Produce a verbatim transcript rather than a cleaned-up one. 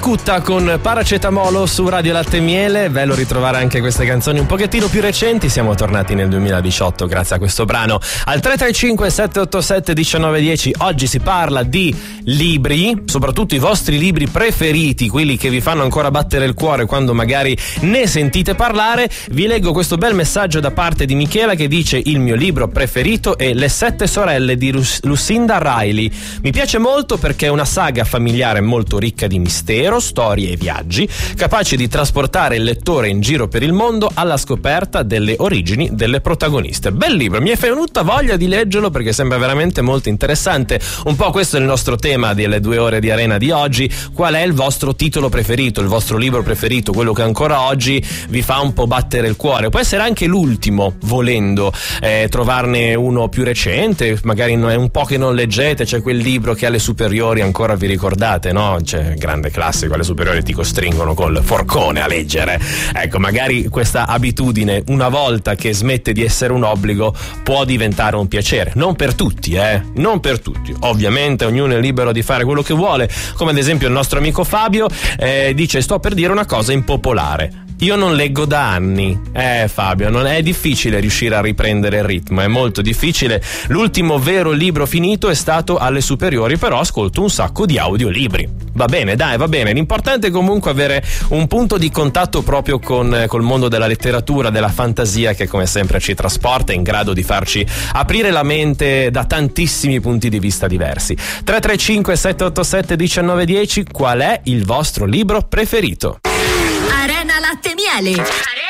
Calcutta con Paracetamolo su Radio Latte e Miele. Bello ritrovare anche queste canzoni un pochettino più recenti. Siamo tornati nel duemiladiciotto grazie a questo brano. Al tre tre cinque sette otto sette uno nove uno zero oggi si parla di libri, soprattutto i vostri libri preferiti, quelli che vi fanno ancora battere il cuore quando magari ne sentite parlare. Vi leggo questo bel messaggio da parte di Michela che dice: il mio libro preferito è Le sette sorelle di Lucinda Riley. Mi piace molto perché è una saga familiare molto ricca di mistero, storie e viaggi, capaci di trasportare il lettore in giro per il mondo alla scoperta delle origini delle protagoniste. Bel libro, mi è venuta voglia di leggerlo perché sembra veramente molto interessante. Un po' questo è il nostro tema delle due ore di Arena di oggi. Qual è il vostro titolo preferito, il vostro libro preferito, quello che ancora oggi vi fa un po' battere il cuore? Può essere anche l'ultimo, volendo, eh, trovarne uno più recente, magari è un po' che non leggete, c'è quel libro che alle superiori ancora vi ricordate, no? C'è grande classico, alle superiori ti costringono col forcone a leggere. Ecco, magari questa abitudine, una volta che smette di essere un obbligo, può diventare un piacere. Non per tutti, eh? Non per tutti. Ovviamente ognuno è libero di fare quello che vuole, come ad esempio il nostro amico Fabio eh, dice: sto per dire una cosa impopolare. Io non leggo da anni. Eh Fabio, non è difficile riuscire a riprendere il ritmo, è molto difficile. L'ultimo vero libro finito è stato alle superiori, però ascolto un sacco di audiolibri. Va bene, dai, va bene. L'importante è comunque avere un punto di contatto proprio con col mondo della letteratura, della fantasia, che come sempre ci trasporta, è in grado di farci aprire la mente da tantissimi punti di vista diversi. tre tre cinque sette otto sette uno nove uno zero, qual è il vostro libro preferito? Arena Latte e Miele.